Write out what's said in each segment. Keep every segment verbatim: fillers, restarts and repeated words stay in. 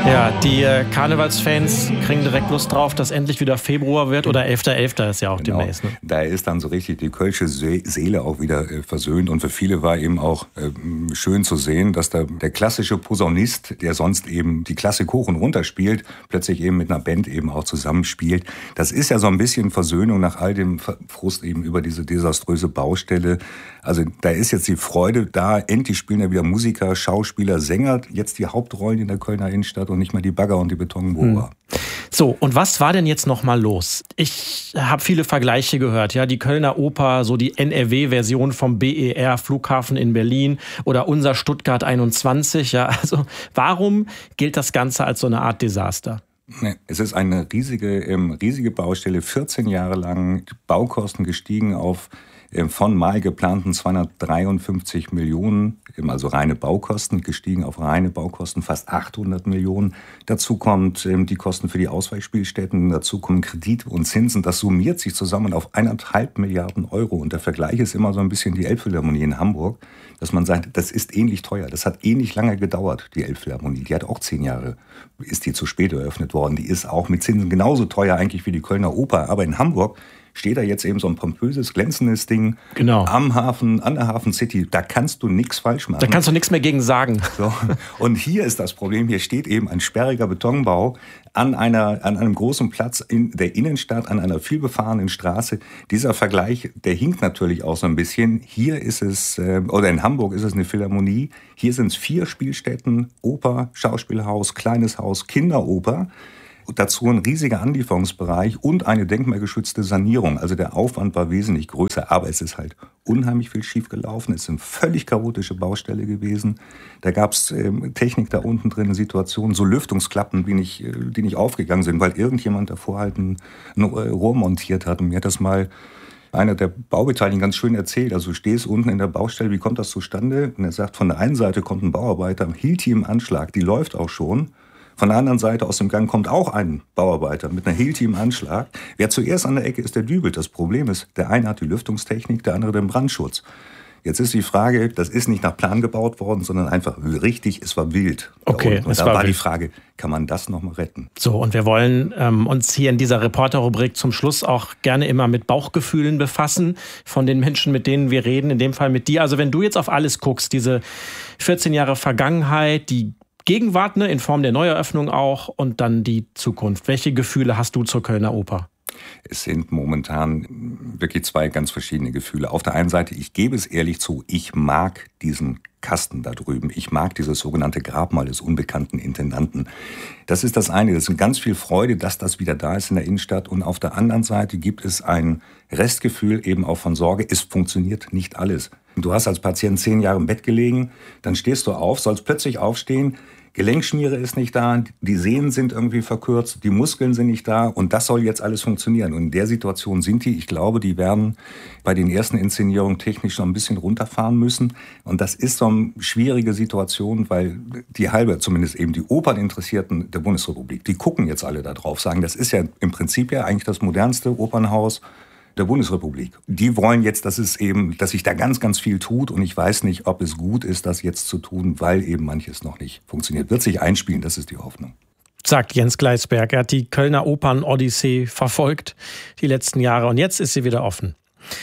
Ja, die äh, Karnevalsfans kriegen direkt Lust drauf, dass endlich wieder Februar wird oder elfter elfter ist ja auch genau. demnächst. Ne? Da ist dann so richtig die kölsche Seele auch wieder äh, versöhnt und für viele war eben auch äh, schön zu sehen, dass da der klassische Posaunist, der sonst eben die Klassik hoch und runter spielt, plötzlich eben mit einer Band eben auch zusammenspielt. Das ist ja so ein bisschen Versöhnung nach all dem Frust eben über diese desaströse Baustelle. Also da ist jetzt die Freude da, endlich spielen ja wieder Musiker, Schauspieler, Sänger, jetzt die Hauptrollen in der Kölner Innenstadt und nicht mehr die Bagger und die Betonbohrer. Hm. So, und was war denn jetzt noch mal los? Ich habe viele Vergleiche gehört, ja, die Kölner Oper, so die N R W-Version vom B E R-Flughafen in Berlin oder unser Stuttgart einundzwanzig, ja, also warum gilt das Ganze als so eine Art Desaster? Es ist eine riesige, ähm, riesige Baustelle, vierzehn Jahre lang, Baukosten gestiegen auf äh, von mal geplanten zweihundertdreiundfünfzig Millionen, also reine Baukosten, gestiegen auf reine Baukosten fast achthundert Millionen. Dazu kommt ähm, die Kosten für die Ausweichspielstätten, dazu kommen Kredite und Zinsen. Das summiert sich zusammen auf eineinhalb Milliarden Euro. Und der Vergleich ist immer so ein bisschen die Elbphilharmonie in Hamburg, dass man sagt, das ist ähnlich teuer. Das hat ähnlich lange gedauert, die Elbphilharmonie. Die hat auch zehn Jahre, ist die zu spät eröffnet worden. Die ist auch mit Zinsen genauso teuer eigentlich wie die Kölner Oper. Aber in Hamburg steht da jetzt eben so ein pompöses, glänzendes Ding genau. am Hafen, an der Hafen City. Da kannst du nichts falsch machen. Da kannst du nichts mehr gegen sagen. So. Und hier ist das Problem, hier steht eben ein sperriger Betonbau an einer, an einem großen Platz in der Innenstadt, an einer vielbefahrenen Straße. Dieser Vergleich, der hinkt natürlich auch so ein bisschen. Hier ist es, oder in Hamburg ist es eine Philharmonie. Hier sind es vier Spielstätten, Oper, Schauspielhaus, kleines Haus, Kinderoper. Dazu ein riesiger Anlieferungsbereich und eine denkmalgeschützte Sanierung. Also der Aufwand war wesentlich größer, aber es ist halt unheimlich viel schief gelaufen. Es ist eine völlig chaotische Baustelle gewesen. Da gab es ähm, Technik da unten drin, Situationen, so Lüftungsklappen, die nicht, die nicht aufgegangen sind, weil irgendjemand davor halt ein, ein Rohr montiert hat. Und mir hat das mal einer der Baubeteiligten ganz schön erzählt. Also du stehst unten in der Baustelle, wie kommt das zustande? Und er sagt, von der einen Seite kommt ein Bauarbeiter, hielt die im Anschlag, die läuft auch schon. Von der anderen Seite aus dem Gang kommt auch ein Bauarbeiter mit einer Hilti im Anschlag. Wer zuerst an der Ecke ist, der dübelt. Das Problem ist, der eine hat die Lüftungstechnik, der andere den Brandschutz. Jetzt ist die Frage, das ist nicht nach Plan gebaut worden, sondern einfach richtig, es war wild. Okay, und es da war war wild. die Frage, kann man das noch mal retten? So, und wir wollen ähm, uns hier in dieser Reporterrubrik zum Schluss auch gerne immer mit Bauchgefühlen befassen von den Menschen, mit denen wir reden, in dem Fall mit dir. Also wenn du jetzt auf alles guckst, diese vierzehn Jahre Vergangenheit, die Gegenwart, ne, in Form der Neueröffnung auch und dann die Zukunft. Welche Gefühle hast du zur Kölner Oper? Es sind momentan wirklich zwei ganz verschiedene Gefühle. Auf der einen Seite, ich gebe es ehrlich zu, ich mag diesen Kasten da drüben. Ich mag dieses sogenannte Grabmal des unbekannten Intendanten. Das ist das eine. Das ist ganz viel Freude, dass das wieder da ist in der Innenstadt. Und auf der anderen Seite gibt es ein Restgefühl eben auch von Sorge. Es funktioniert nicht alles. Du hast als Patient zehn Jahre im Bett gelegen, dann stehst du auf, sollst plötzlich aufstehen. Gelenkschmiere ist nicht da, die Sehnen sind irgendwie verkürzt, die Muskeln sind nicht da und das soll jetzt alles funktionieren. Und in der Situation sind die, ich glaube, die werden bei den ersten Inszenierungen technisch noch ein bisschen runterfahren müssen. Und das ist so eine schwierige Situation, weil die halbe, zumindest eben die Operninteressierten der Bundesrepublik, die gucken jetzt alle da drauf, sagen, das ist ja im Prinzip ja eigentlich das modernste Opernhaus der Bundesrepublik. Die wollen jetzt, dass es eben, dass sich da ganz, ganz viel tut und ich weiß nicht, ob es gut ist, das jetzt zu tun, weil eben manches noch nicht funktioniert. Wird sich einspielen, das ist die Hoffnung. Sagt Jens Gleisberg. Er hat die Kölner Opern-Odyssee verfolgt die letzten Jahre und jetzt ist sie wieder offen.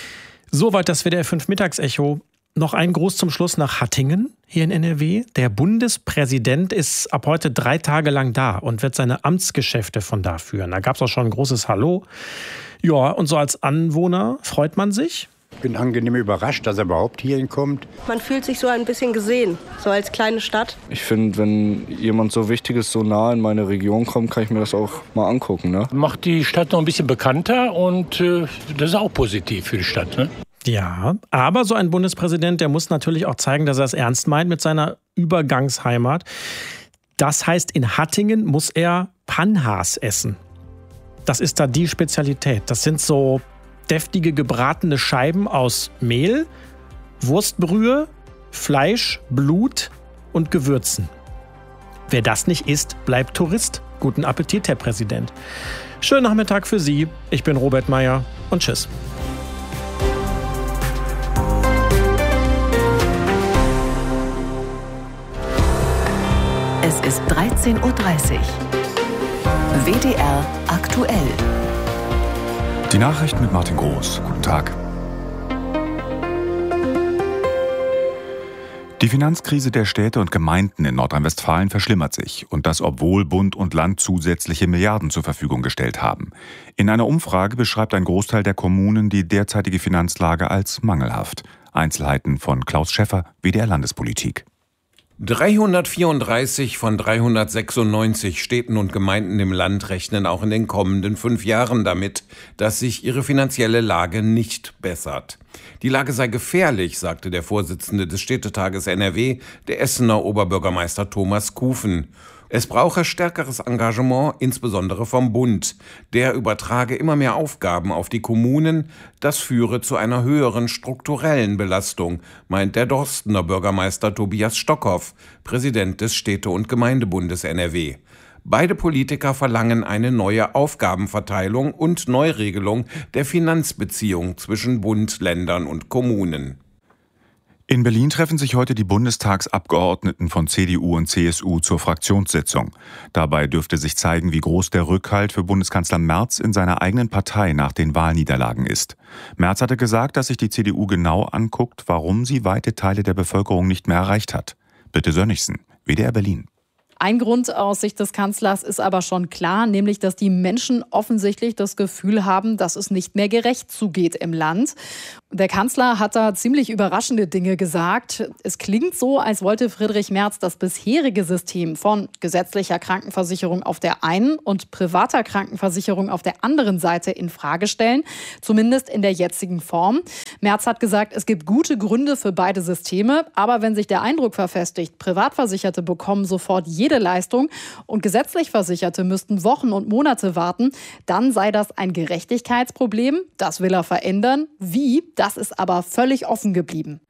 Soweit das W D R fünf Mittagsecho. Noch ein Gruß zum Schluss nach Hattingen hier in N R W. Der Bundespräsident ist ab heute drei Tage lang da und wird seine Amtsgeschäfte von da führen. Da gab es auch schon ein großes Hallo. Ja, und so als Anwohner freut man sich. Ich bin angenehm überrascht, dass er überhaupt hierhin kommt. Man fühlt sich so ein bisschen gesehen, so als kleine Stadt. Ich finde, wenn jemand so Wichtiges so nah in meine Region kommt, kann ich mir das auch mal angucken. Ne? Macht die Stadt noch ein bisschen bekannter und äh, das ist auch positiv für die Stadt. Ne? Ja, aber so ein Bundespräsident, der muss natürlich auch zeigen, dass er es ernst meint mit seiner Übergangsheimat. Das heißt, in Hattingen muss er Panhas essen. Das ist da die Spezialität. Das sind so deftige gebratene Scheiben aus Mehl, Wurstbrühe, Fleisch, Blut und Gewürzen. Wer das nicht isst, bleibt Tourist. Guten Appetit, Herr Präsident. Schönen Nachmittag für Sie. Ich bin Robert Meyer und tschüss. Es ist dreizehn Uhr dreißig. W D R aktuell. Die Nachrichten mit Martin Groß. Guten Tag. Die Finanzkrise der Städte und Gemeinden in Nordrhein-Westfalen verschlimmert sich. Und das, obwohl Bund und Land zusätzliche Milliarden zur Verfügung gestellt haben. In einer Umfrage beschreibt ein Großteil der Kommunen die derzeitige Finanzlage als mangelhaft. Einzelheiten von Klaus Schäffer, W D R Landespolitik. dreihundertvierunddreißig von dreihundertsechsundneunzig Städten und Gemeinden im Land rechnen auch in den kommenden fünf Jahren damit, dass sich ihre finanzielle Lage nicht bessert. Die Lage sei gefährlich, sagte der Vorsitzende des Städtetages N R W, der Essener Oberbürgermeister Thomas Kufen. Es brauche stärkeres Engagement, insbesondere vom Bund. Der übertrage immer mehr Aufgaben auf die Kommunen. Das führe zu einer höheren strukturellen Belastung, meint der Dorstener Bürgermeister Tobias Stockhoff, Präsident des Städte- und Gemeindebundes N R W. Beide Politiker verlangen eine neue Aufgabenverteilung und Neuregelung der Finanzbeziehung zwischen Bund, Ländern und Kommunen. In Berlin treffen sich heute die Bundestagsabgeordneten von C D U und C S U zur Fraktionssitzung. Dabei dürfte sich zeigen, wie groß der Rückhalt für Bundeskanzler Merz in seiner eigenen Partei nach den Wahlniederlagen ist. Merz hatte gesagt, dass sich die C D U genau anguckt, warum sie weite Teile der Bevölkerung nicht mehr erreicht hat. Bitte Sönnigsen, W D R Berlin. Ein Grund aus Sicht des Kanzlers ist aber schon klar, nämlich dass die Menschen offensichtlich das Gefühl haben, dass es nicht mehr gerecht zugeht im Land. Der Kanzler hat da ziemlich überraschende Dinge gesagt. Es klingt so, als wollte Friedrich Merz das bisherige System von gesetzlicher Krankenversicherung auf der einen und privater Krankenversicherung auf der anderen Seite in Frage stellen, zumindest in der jetzigen Form. Merz hat gesagt, es gibt gute Gründe für beide Systeme, aber wenn sich der Eindruck verfestigt, Privatversicherte bekommen sofort jede Leistung und gesetzlich Versicherte müssten Wochen und Monate warten, dann sei das ein Gerechtigkeitsproblem. Das will er verändern. Wie? Das ist aber völlig offen geblieben.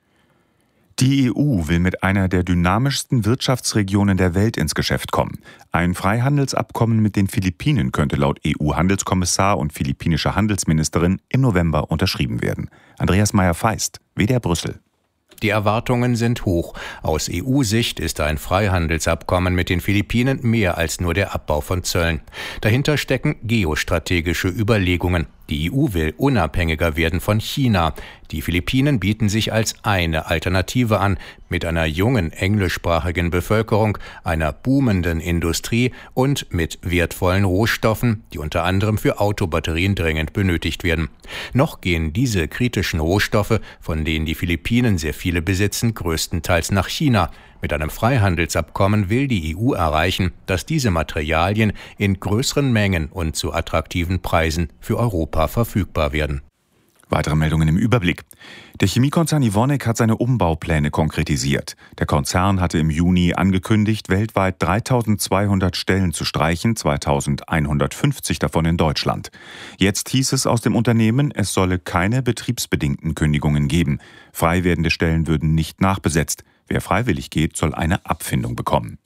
Die E U will mit einer der dynamischsten Wirtschaftsregionen der Welt ins Geschäft kommen. Ein Freihandelsabkommen mit den Philippinen könnte laut E U-Handelskommissar und philippinischer Handelsministerin im November unterschrieben werden. Andreas Meyer-Feist, W D R Brüssel. Die Erwartungen sind hoch. Aus E U-Sicht ist ein Freihandelsabkommen mit den Philippinen mehr als nur der Abbau von Zöllen. Dahinter stecken geostrategische Überlegungen. Die E U will unabhängiger werden von China. Die Philippinen bieten sich als eine Alternative an, mit einer jungen englischsprachigen Bevölkerung, einer boomenden Industrie und mit wertvollen Rohstoffen, die unter anderem für Autobatterien dringend benötigt werden. Noch gehen diese kritischen Rohstoffe, von denen die Philippinen sehr viele besitzen, größtenteils nach China. Mit einem Freihandelsabkommen will die E U erreichen, dass diese Materialien in größeren Mengen und zu attraktiven Preisen für Europa verfügbar werden. Weitere Meldungen im Überblick. Der Chemiekonzern Evonik hat seine Umbaupläne konkretisiert. Der Konzern hatte im Juni angekündigt, weltweit dreitausendzweihundert Stellen zu streichen, zweitausendeinhundertfünfzig davon in Deutschland. Jetzt hieß es aus dem Unternehmen, es solle keine betriebsbedingten Kündigungen geben. Frei werdende Stellen würden nicht nachbesetzt. Wer freiwillig geht, soll eine Abfindung bekommen.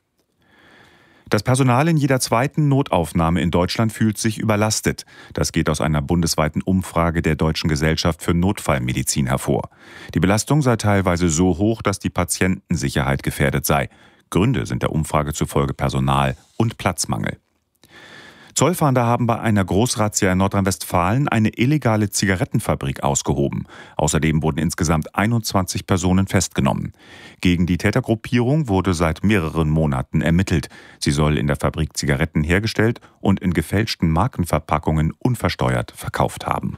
Das Personal in jeder zweiten Notaufnahme in Deutschland fühlt sich überlastet. Das geht aus einer bundesweiten Umfrage der Deutschen Gesellschaft für Notfallmedizin hervor. Die Belastung sei teilweise so hoch, dass die Patientensicherheit gefährdet sei. Gründe sind der Umfrage zufolge Personal- und Platzmangel. Zollfahnder haben bei einer Großrazzia in Nordrhein-Westfalen eine illegale Zigarettenfabrik ausgehoben. Außerdem wurden insgesamt einundzwanzig Personen festgenommen. Gegen die Tätergruppierung wurde seit mehreren Monaten ermittelt. Sie soll in der Fabrik Zigaretten hergestellt und in gefälschten Markenverpackungen unversteuert verkauft haben.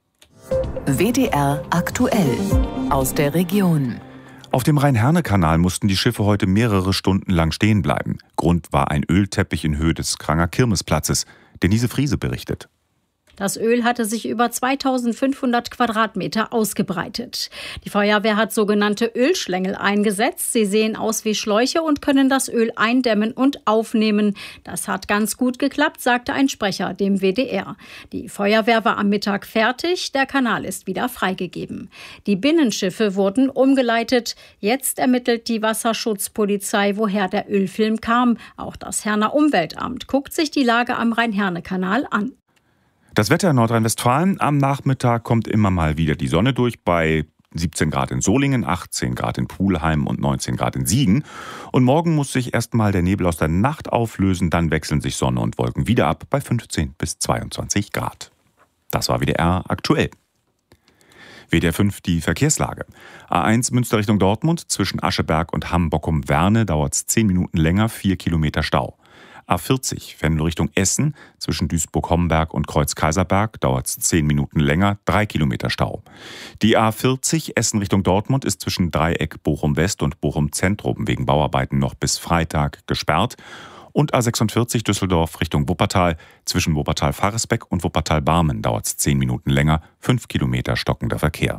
W D R aktuell aus der Region. Auf dem Rhein-Herne-Kanal mussten die Schiffe heute mehrere Stunden lang stehen bleiben. Grund war ein Ölteppich in Höhe des Kranger Kirmesplatzes. Denise Friese berichtet. Das Öl hatte sich über zweitausendfünfhundert Quadratmeter ausgebreitet. Die Feuerwehr hat sogenannte Ölschlängel eingesetzt. Sie sehen aus wie Schläuche und können das Öl eindämmen und aufnehmen. Das hat ganz gut geklappt, sagte ein Sprecher dem W D R. Die Feuerwehr war am Mittag fertig. Der Kanal ist wieder freigegeben. Die Binnenschiffe wurden umgeleitet. Jetzt ermittelt die Wasserschutzpolizei, woher der Ölfilm kam. Auch das Herner Umweltamt guckt sich die Lage am Rhein-Herne-Kanal an. Das Wetter in Nordrhein-Westfalen: Am Nachmittag kommt immer mal wieder die Sonne durch bei siebzehn Grad in Solingen, achtzehn Grad in Pulheim und neunzehn Grad in Siegen. Und morgen muss sich erstmal der Nebel aus der Nacht auflösen, dann wechseln sich Sonne und Wolken wieder ab bei fünfzehn bis zweiundzwanzig Grad. Das war W D R aktuell. W D R fünf die Verkehrslage. A eins Münster Richtung Dortmund, zwischen Ascheberg und Hamm-Bockum-Werne dauert es zehn Minuten länger, vier Kilometer Stau. A vierzig Venlo Richtung Essen, zwischen Duisburg-Homberg und Kreuz-Kaiserberg dauert es zehn Minuten länger, drei Kilometer Stau. Die A vierzig Essen Richtung Dortmund ist zwischen Dreieck Bochum-West und Bochum-Zentrum wegen Bauarbeiten noch bis Freitag gesperrt. Und A sechsundvierzig Düsseldorf Richtung Wuppertal, zwischen Wuppertal-Faresbeck und Wuppertal-Barmen dauert es zehn Minuten länger, fünf Kilometer stockender Verkehr.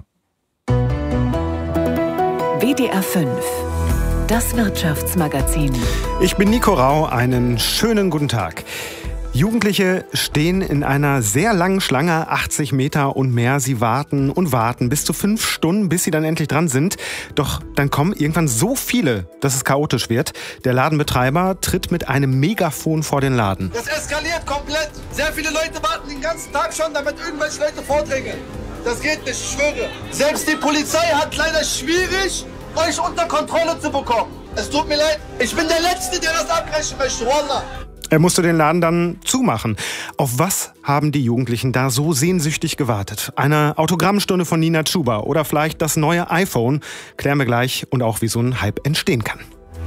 W D R fünf, das Wirtschaftsmagazin. Ich bin Nico Rau, einen schönen guten Tag. Jugendliche stehen in einer sehr langen Schlange, achtzig Meter und mehr. Sie warten und warten bis zu fünf Stunden, bis sie dann endlich dran sind. Doch dann kommen irgendwann so viele, dass es chaotisch wird. Der Ladenbetreiber tritt mit einem Megafon vor den Laden. Das eskaliert komplett. Sehr viele Leute warten den ganzen Tag schon, damit irgendwelche Leute vordringen. Das geht nicht, ich schwöre. Selbst die Polizei hat leider schwierig, euch unter Kontrolle zu bekommen. Es tut mir leid, ich bin der Letzte, der das abbrechen möchte, Wallah. Er musste den Laden dann zumachen. Auf was haben die Jugendlichen da so sehnsüchtig gewartet? Eine Autogrammstunde von Nina Chuba oder vielleicht das neue iPhone? Klären wir gleich, und auch, wie so ein Hype entstehen kann.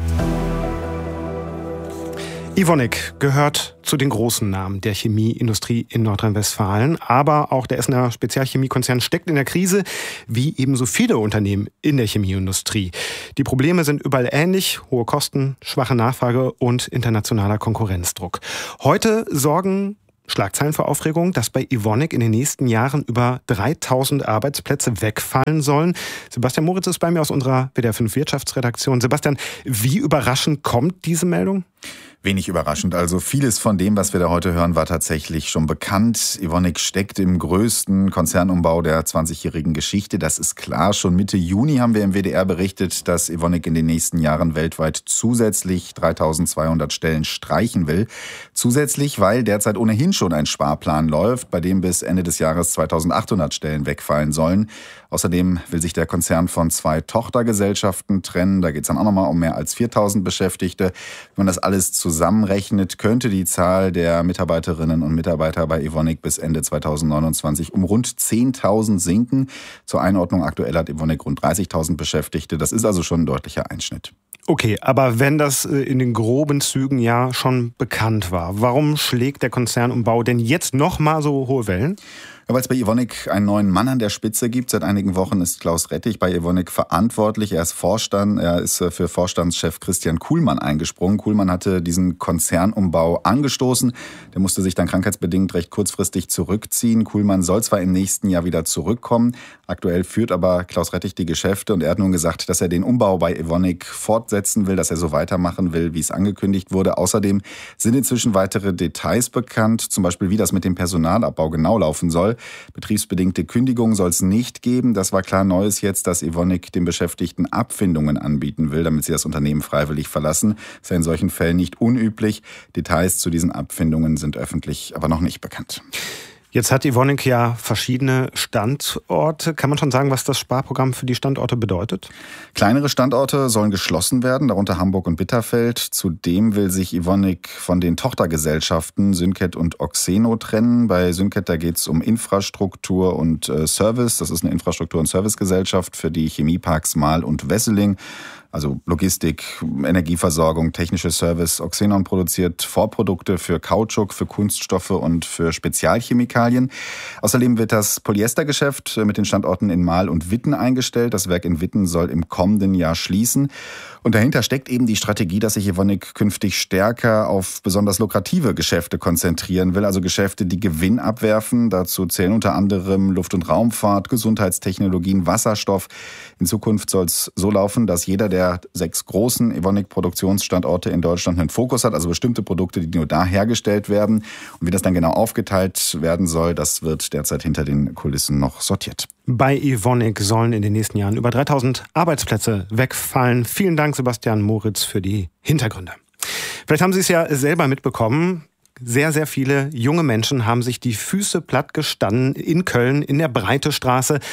Evonik gehört zu den großen Namen der Chemieindustrie in Nordrhein-Westfalen. Aber auch der Essener Spezialchemiekonzern steckt in der Krise, wie ebenso viele Unternehmen in der Chemieindustrie. Die Probleme sind überall ähnlich: hohe Kosten, schwache Nachfrage und internationaler Konkurrenzdruck. Heute sorgen Schlagzeilen für Aufregung, dass bei Evonik in den nächsten Jahren über dreitausend Arbeitsplätze wegfallen sollen. Sebastian Moritz ist bei mir aus unserer W D R fünf Wirtschaftsredaktion. Sebastian, wie überraschend kommt diese Meldung? Wenig überraschend. Also vieles von dem, was wir da heute hören, war tatsächlich schon bekannt. Evonik steckt im größten Konzernumbau der zwanzigjährigen Geschichte. Das ist klar. Schon Mitte Juni haben wir im W D R berichtet, dass Evonik in den nächsten Jahren weltweit zusätzlich dreitausendzweihundert Stellen streichen will. Zusätzlich, weil derzeit ohnehin schon ein Sparplan läuft, bei dem bis Ende des Jahres zweitausendachthundert Stellen wegfallen sollen. Außerdem will sich der Konzern von zwei Tochtergesellschaften trennen. Da geht es dann auch nochmal um mehr als viertausend Beschäftigte. Wenn man das alles zusammenrechnet, könnte die Zahl der Mitarbeiterinnen und Mitarbeiter bei Evonik bis Ende zweitausendneunundzwanzig um rund zehntausend sinken. Zur Einordnung: aktuell hat Evonik rund dreißigtausend Beschäftigte. Das ist also schon ein deutlicher Einschnitt. Okay, aber wenn das in den groben Zügen ja schon bekannt war, warum schlägt der Konzernumbau denn jetzt noch mal so hohe Wellen? Ja, weil es bei Evonik einen neuen Mann an der Spitze gibt. Seit einigen Wochen ist Klaus Rettich bei Evonik verantwortlich. Er ist Vorstand, er ist für Vorstandschef Christian Kuhlmann eingesprungen. Kuhlmann hatte diesen Konzernumbau angestoßen. Der musste sich dann krankheitsbedingt recht kurzfristig zurückziehen. Kuhlmann soll zwar im nächsten Jahr wieder zurückkommen. Aktuell führt aber Klaus Rettich die Geschäfte und er hat nun gesagt, dass er den Umbau bei Evonik fortsetzen will, dass er so weitermachen will, wie es angekündigt wurde. Außerdem sind inzwischen weitere Details bekannt, zum Beispiel wie das mit dem Personalabbau genau laufen soll. Betriebsbedingte Kündigungen soll es nicht geben. Das war klar. Neu ist jetzt, dass Evonik den Beschäftigten Abfindungen anbieten will, damit sie das Unternehmen freiwillig verlassen. Das ist ja in solchen Fällen nicht unüblich. Details zu diesen Abfindungen sind öffentlich aber noch nicht bekannt. Jetzt hat Evonik ja verschiedene Standorte. Kann man schon sagen, was das Sparprogramm für die Standorte bedeutet? Kleinere Standorte sollen geschlossen werden, darunter Hamburg und Bitterfeld. Zudem will sich Evonik von den Tochtergesellschaften Syncat und Oxeno trennen. Bei Syncat, da geht es um Infrastruktur und äh, Service. Das ist eine Infrastruktur- und Servicegesellschaft für die Chemieparks Marl und Wesseling. Also Logistik, Energieversorgung, technische Service. Oxenon produziert Vorprodukte für Kautschuk, für Kunststoffe und für Spezialchemikalien. Außerdem wird das Polyestergeschäft mit den Standorten in Marl und Witten eingestellt. Das Werk in Witten soll im kommenden Jahr schließen. Und dahinter steckt eben die Strategie, dass sich Evonik künftig stärker auf besonders lukrative Geschäfte konzentrieren will. Also Geschäfte, die Gewinn abwerfen. Dazu zählen unter anderem Luft- und Raumfahrt, Gesundheitstechnologien, Wasserstoff. In Zukunft soll es so laufen, dass jeder der sechs großen Evonik-Produktionsstandorte in Deutschland einen Fokus hat. Also bestimmte Produkte, die nur da hergestellt werden. Und wie das dann genau aufgeteilt werden soll, das wird derzeit hinter den Kulissen noch sortiert. Bei Evonik sollen in den nächsten Jahren über dreitausend Arbeitsplätze wegfallen. Vielen Dank, Sebastian Moritz, für die Hintergründe. Vielleicht haben Sie es ja selber mitbekommen. Sehr, sehr viele junge Menschen haben sich die Füße platt gestanden in Köln, in der Breitestraße.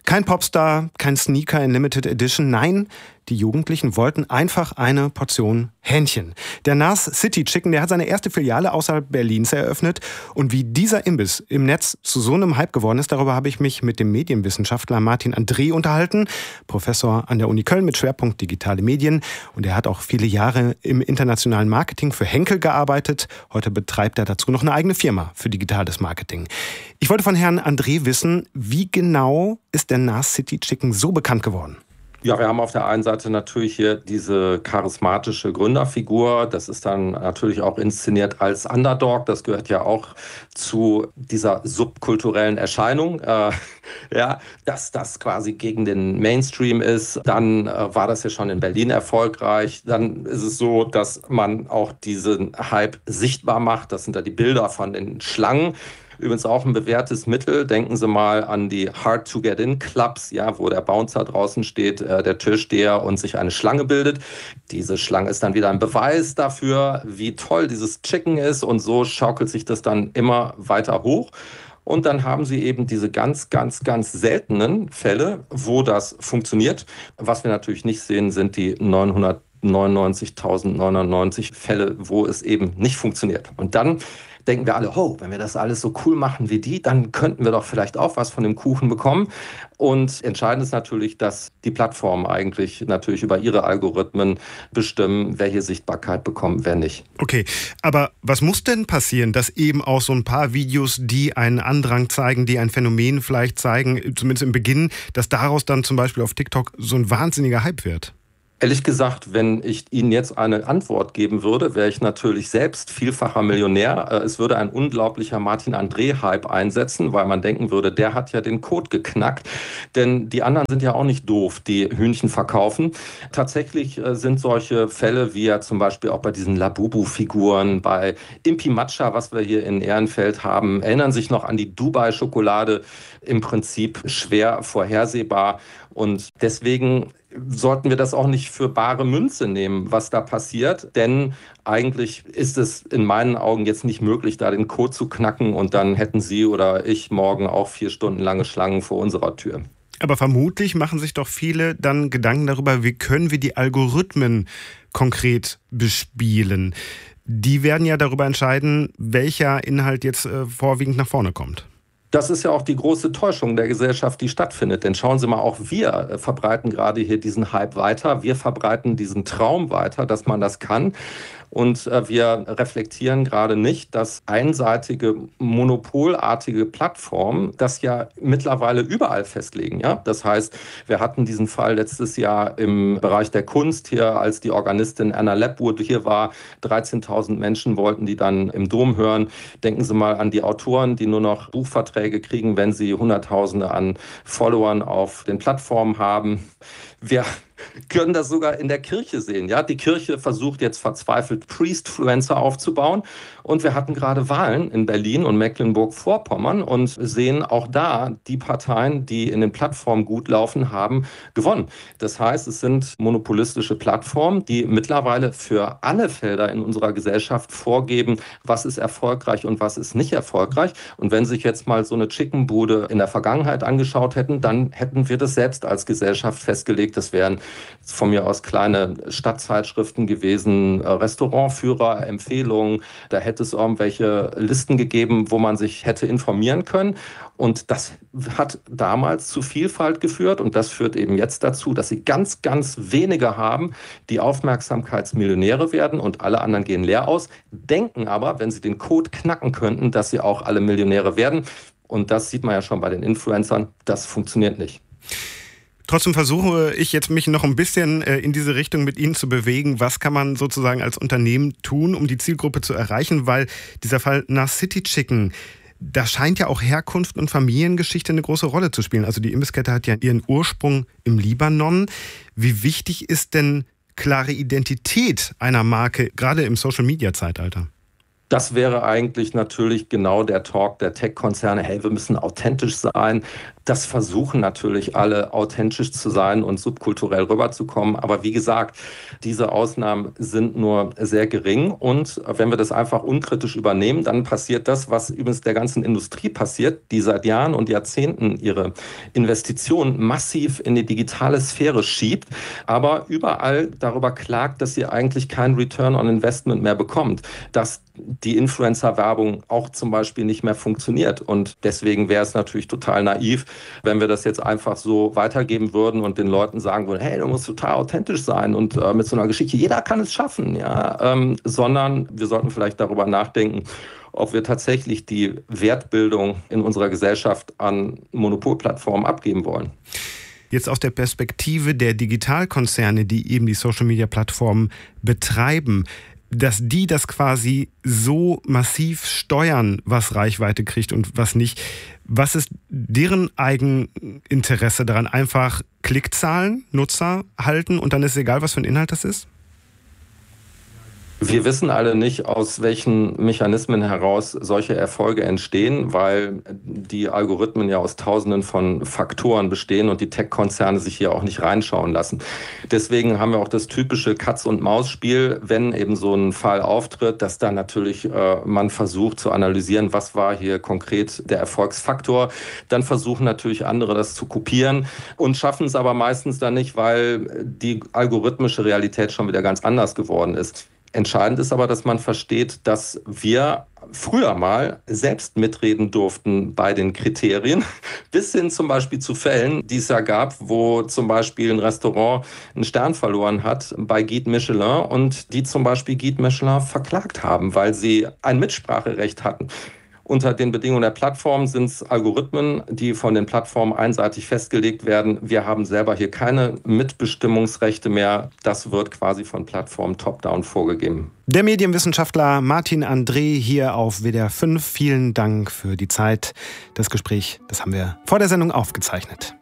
Kein Popstar, kein Sneaker in Limited Edition, nein, die Jugendlichen wollten einfach eine Portion Hähnchen. Der Nas City Chicken, der hat seine erste Filiale außerhalb Berlins eröffnet. Und wie dieser Imbiss im Netz zu so einem Hype geworden ist, darüber habe ich mich mit dem Medienwissenschaftler Martin André unterhalten, Professor an der Uni Köln mit Schwerpunkt digitale Medien. Und er hat auch viele Jahre im internationalen Marketing für Henkel gearbeitet. Heute betreibt er dazu noch eine eigene Firma für digitales Marketing. Ich wollte von Herrn André wissen, wie genau ist der Nas City Chicken so bekannt geworden? Ja, wir haben auf der einen Seite natürlich hier diese charismatische Gründerfigur. Das ist dann natürlich auch inszeniert als Underdog. Das gehört ja auch zu dieser subkulturellen Erscheinung. Äh, ja, dass das quasi gegen den Mainstream ist. Dann äh, war das ja schon in Berlin erfolgreich. Dann ist es so, dass man auch diesen Hype sichtbar macht. Das sind da die Bilder von den Schlangen. Übrigens auch ein bewährtes Mittel. Denken Sie mal an die Hard-to-Get-in-Clubs, ja, wo der Bouncer draußen steht, äh, der Türsteher und sich eine Schlange bildet. Diese Schlange ist dann wieder ein Beweis dafür, wie toll dieses Chicken ist. Und so schaukelt sich das dann immer weiter hoch. Und dann haben Sie eben diese ganz, ganz, ganz seltenen Fälle, wo das funktioniert. Was wir natürlich nicht sehen, sind die neunhundertneunundneunzigtausendneunundneunzig Fälle, wo es eben nicht funktioniert. Und dann denken wir alle, oh, wenn wir das alles so cool machen wie die, dann könnten wir doch vielleicht auch was von dem Kuchen bekommen. Und entscheidend ist natürlich, dass die Plattformen eigentlich natürlich über ihre Algorithmen bestimmen, wer hier Sichtbarkeit bekommt, wer nicht. Okay, aber was muss denn passieren, dass eben auch so ein paar Videos, die einen Andrang zeigen, die ein Phänomen vielleicht zeigen, zumindest im Beginn, dass daraus dann zum Beispiel auf TikTok so ein wahnsinniger Hype wird? Ehrlich gesagt, wenn ich Ihnen jetzt eine Antwort geben würde, wäre ich natürlich selbst vielfacher Millionär. Es würde ein unglaublicher Martin André-Hype einsetzen, weil man denken würde, der hat ja den Code geknackt. Denn die anderen sind ja auch nicht doof, die Hühnchen verkaufen. Tatsächlich sind solche Fälle, wie ja zum Beispiel auch bei diesen Labubu-Figuren, bei Impi Matcha, was wir hier in Ehrenfeld haben, erinnern sich noch an die Dubai-Schokolade, im Prinzip schwer vorhersehbar. Und deswegen sollten wir das auch nicht für bare Münze nehmen, was da passiert. Denn eigentlich ist es in meinen Augen jetzt nicht möglich, da den Code zu knacken. Und dann hätten Sie oder ich morgen auch vier Stunden lange Schlangen vor unserer Tür. Aber vermutlich machen sich doch viele dann Gedanken darüber, wie können wir die Algorithmen konkret bespielen. Die werden ja darüber entscheiden, welcher Inhalt jetzt äh, vorwiegend nach vorne kommt. Das ist ja auch die große Täuschung der Gesellschaft, die stattfindet. Denn schauen Sie mal, auch wir verbreiten gerade hier diesen Hype weiter. Wir verbreiten diesen Traum weiter, dass man das kann. Und wir reflektieren gerade nicht, dass einseitige, monopolartige Plattformen das ja mittlerweile überall festlegen. Ja? Das heißt, wir hatten diesen Fall letztes Jahr im Bereich der Kunst hier, als die Organistin Anna Lepwood hier war. dreizehntausend Menschen wollten die dann im Dom hören. Denken Sie mal an die Autoren, die nur noch Buchverträge kriegen, wenn sie Hunderttausende an Followern auf den Plattformen haben. Wir können das sogar in der Kirche sehen. Ja? Die Kirche versucht jetzt verzweifelt, Priestfluencer aufzubauen. Und wir hatten gerade Wahlen in Berlin und Mecklenburg-Vorpommern und sehen auch da, die Parteien, die in den Plattformen gut laufen, haben gewonnen. Das heißt, es sind monopolistische Plattformen, die mittlerweile für alle Felder in unserer Gesellschaft vorgeben, was ist erfolgreich und was ist nicht erfolgreich. Und wenn Sie sich jetzt mal so eine Chickenbude in der Vergangenheit angeschaut hätten, dann hätten wir das selbst als Gesellschaft festgelegt. Das wären von mir aus kleine Stadtzeitschriften gewesen, Restaurantführer, Empfehlungen. Da hätte es irgendwelche Listen gegeben, wo man sich hätte informieren können. Und das hat damals zu Vielfalt geführt. Und das führt eben jetzt dazu, dass sie ganz, ganz wenige haben, die Aufmerksamkeitsmillionäre werden und alle anderen gehen leer aus. Denken aber, wenn sie den Code knacken könnten, dass sie auch alle Millionäre werden. Und das sieht man ja schon bei den Influencern. Das funktioniert nicht. Trotzdem versuche ich jetzt mich noch ein bisschen in diese Richtung mit Ihnen zu bewegen. Was kann man sozusagen als Unternehmen tun, um die Zielgruppe zu erreichen? Weil dieser Fall Nas City Chicken, da scheint ja auch Herkunft und Familiengeschichte eine große Rolle zu spielen. Also die Imbisskette hat ja ihren Ursprung im Libanon. Wie wichtig ist denn klare Identität einer Marke, gerade im Social-Media-Zeitalter? Das wäre eigentlich natürlich genau der Talk der Tech-Konzerne. Hey, wir müssen authentisch sein. Das versuchen natürlich alle, authentisch zu sein und subkulturell rüberzukommen. Aber wie gesagt, diese Ausnahmen sind nur sehr gering. Und wenn wir das einfach unkritisch übernehmen, dann passiert das, was übrigens der ganzen Industrie passiert, die seit Jahren und Jahrzehnten ihre Investitionen massiv in die digitale Sphäre schiebt, aber überall darüber klagt, dass sie eigentlich keinen Return on Investment mehr bekommt, dass die Influencer-Werbung auch zum Beispiel nicht mehr funktioniert. Und deswegen wäre es natürlich total naiv, wenn wir das jetzt einfach so weitergeben würden und den Leuten sagen würden, hey, du musst total authentisch sein und äh, mit so einer Geschichte, jeder kann es schaffen, ja, ähm, sondern wir sollten vielleicht darüber nachdenken, ob wir tatsächlich die Wertbildung in unserer Gesellschaft an Monopolplattformen abgeben wollen. Jetzt aus der Perspektive der Digitalkonzerne, die eben die Social-Media-Plattformen betreiben, dass die das quasi so massiv steuern, was Reichweite kriegt und was nicht. Was ist deren Eigeninteresse daran? Einfach Klickzahlen, Nutzer halten und dann ist egal, was für ein Inhalt das ist? Wir wissen alle nicht, aus welchen Mechanismen heraus solche Erfolge entstehen, weil die Algorithmen ja aus Tausenden von Faktoren bestehen und die Tech-Konzerne sich hier auch nicht reinschauen lassen. Deswegen haben wir auch das typische Katz-und-Maus-Spiel, wenn eben so ein Fall auftritt, dass dann natürlich äh, man versucht zu analysieren, was war hier konkret der Erfolgsfaktor. Dann versuchen natürlich andere das zu kopieren und schaffen es aber meistens dann nicht, weil die algorithmische Realität schon wieder ganz anders geworden ist. Entscheidend ist aber, dass man versteht, dass wir früher mal selbst mitreden durften bei den Kriterien, bis hin zum Beispiel zu Fällen, die es ja gab, wo zum Beispiel ein Restaurant einen Stern verloren hat bei Guide Michelin und die zum Beispiel Guide Michelin verklagt haben, weil sie ein Mitspracherecht hatten. Unter den Bedingungen der Plattform sind es Algorithmen, die von den Plattformen einseitig festgelegt werden. Wir haben selber hier keine Mitbestimmungsrechte mehr. Das wird quasi von Plattformen top-down vorgegeben. Der Medienwissenschaftler Martin André hier auf W D R fünf. Vielen Dank für die Zeit. Das Gespräch, das haben wir vor der Sendung aufgezeichnet.